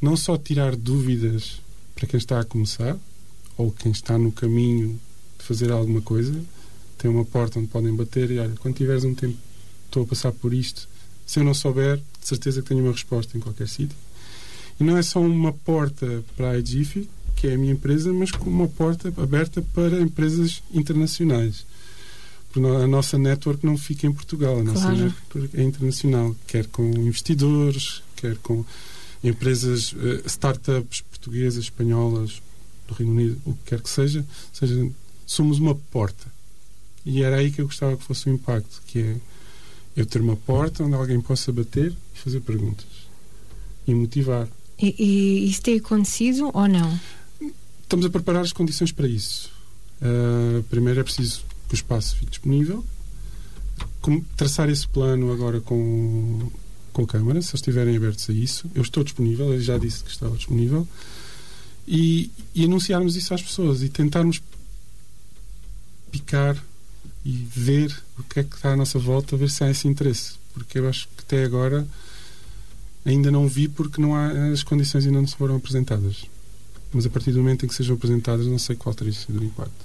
não só tirar dúvidas para quem está a começar ou quem está no caminho de fazer alguma coisa. Tem uma porta onde podem bater e, olha, quando tiveres um tempo, estou a passar por isto, se eu não souber, de certeza que tenho uma resposta em qualquer sítio. E não é só uma porta para a Agific, que é a minha empresa, mas como uma porta aberta para empresas internacionais. Porque a nossa network não fica em Portugal, a nossa network é internacional, quer com investidores, quer com empresas, startups portuguesas, espanholas, do Reino Unido, o que quer que seja. Ou seja, somos uma porta. E era aí que eu gostava que fosse o impacto, que é eu ter uma porta onde alguém possa bater e fazer perguntas. E motivar. E isso tem acontecido ou não? Estamos a preparar as condições para isso. Primeiro é preciso que o espaço fique disponível. Traçar esse plano agora com a Câmara, se eles estiverem abertos a isso. Eu estou disponível, eu já disse que estava disponível. E anunciarmos isso às pessoas e tentarmos picar e ver o que é que está à nossa volta, ver se há esse interesse. Porque eu acho que até agora ainda não vi, porque não há, as condições ainda não se foram apresentadas. Mas a partir do momento em que sejam apresentadas, não sei qual teria sido o impacto.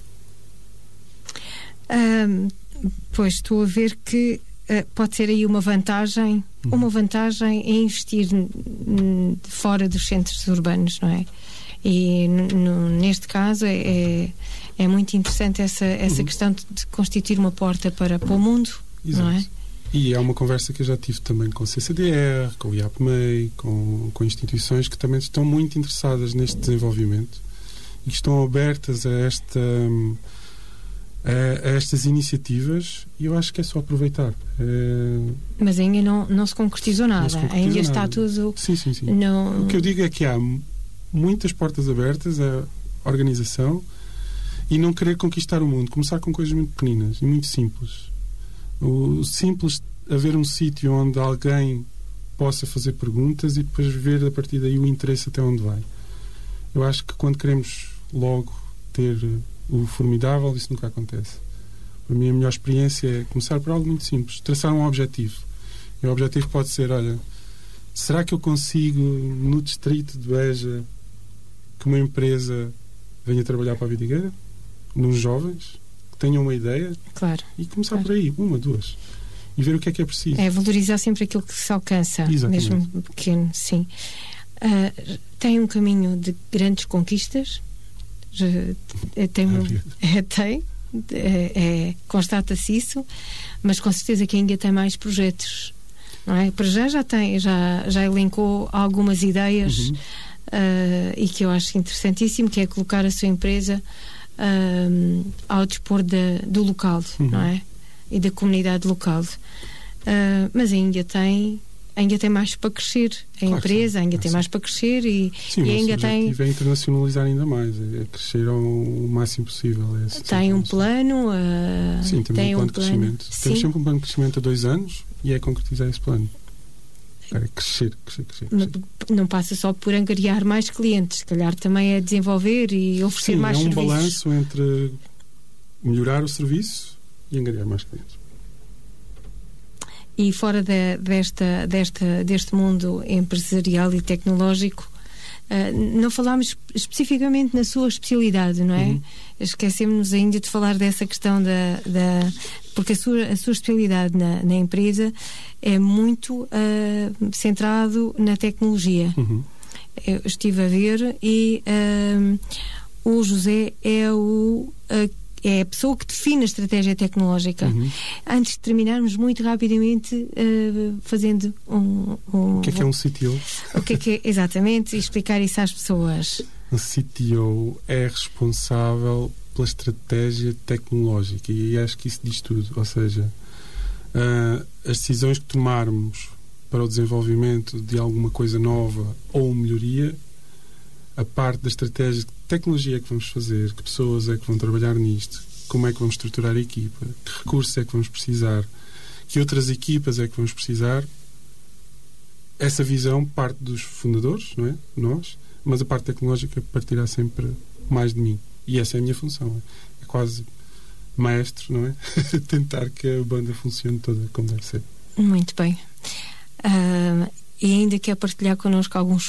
Pois, estou a ver que pode ser aí uma vantagem em investir fora dos centros urbanos, não é? E neste caso é muito interessante essa questão de constituir uma porta para o mundo. Exato. Não é? E é uma conversa que eu já tive também com o CCDR, com o IAPMEI, com instituições que também estão muito interessadas neste desenvolvimento e que estão abertas a estas iniciativas, e eu acho que é só aproveitar. Mas ainda não se concretizou nada. Ainda está tudo... Sim. O que eu digo é que há muitas portas abertas à organização e não querer conquistar o mundo. Começar com coisas muito pequeninas e muito simples. O simples, haver um sítio onde alguém possa fazer perguntas e depois ver a partir daí o interesse até onde vai. Eu acho que quando queremos logo ter o formidável, isso nunca acontece. Para mim, a melhor experiência é começar por algo muito simples, traçar um objetivo. E o objetivo pode ser, olha, será que eu consigo, no distrito de Beja, que uma empresa venha trabalhar para a Vidigueira? Nos jovens? Tenham uma ideia, claro, e começar por aí, 1, 2, e ver o que é preciso. É valorizar sempre aquilo que se alcança. Exatamente. Mesmo pequeno, sim. Tem um caminho de grandes conquistas? Constata-se isso, mas com certeza que ainda tem mais projetos, não é? Para já elencou algumas ideias e que eu acho interessantíssimo, que é colocar a sua empresa ao dispor do local, não é? E da comunidade local. Mas ainda tem mais para crescer. A empresa ainda tem mais para crescer e ainda tem... é internacionalizar ainda mais, é crescer ao máximo possível. Tem um plano... Sim, temos um plano de crescimento. Temos sempre um plano de crescimento a 2 anos e é concretizar esse plano. É crescer. Não passa só por angariar mais clientes, se calhar também é desenvolver e oferecer mais serviços. É um balanço entre melhorar o serviço e angariar mais clientes. E fora deste mundo empresarial e tecnológico, não falámos especificamente na sua especialidade, não é? Esquecemos ainda de falar dessa questão porque a sua especialidade na empresa é muito centrado na tecnologia. Eu estive a ver e o José é a pessoa que define a estratégia tecnológica. Antes de terminarmos, muito rapidamente, fazendo o que é um CTO? O que é exatamente, e explicar isso às pessoas. O CTO é responsável pela estratégia tecnológica, e acho que isso diz tudo. Ou seja, as decisões que tomarmos para o desenvolvimento de alguma coisa nova ou melhoria, a parte da estratégia de tecnologia é que vamos fazer, que pessoas é que vão trabalhar nisto, como é que vamos estruturar a equipa, que recursos é que vamos precisar, que outras equipas é que vamos precisar. Essa visão parte dos fundadores, não é? Nós, mas a parte tecnológica partirá sempre mais de mim. E essa é a minha função. É quase maestro, não é? Tentar que a banda funcione toda como deve ser. Muito bem. E ainda quer partilhar connosco alguns